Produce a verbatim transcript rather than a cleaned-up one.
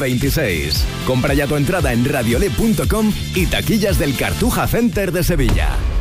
veintiséis. Compra ya tu entrada en radiolé punto com y taquillas del Cartuja Center de Sevilla.